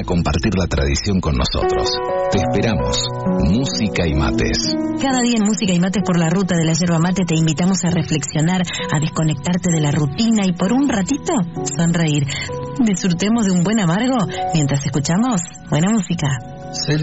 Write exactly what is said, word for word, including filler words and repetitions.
compartir la tradición con nosotros. Te esperamos. Música y mates. Cada día en Música y Mates por la Ruta de la Yerba Mate te invitamos a reflexionar, a desconectarte de la rutina y por un ratito sonreír. Disfrutemos de un buen amargo mientras escuchamos buena música.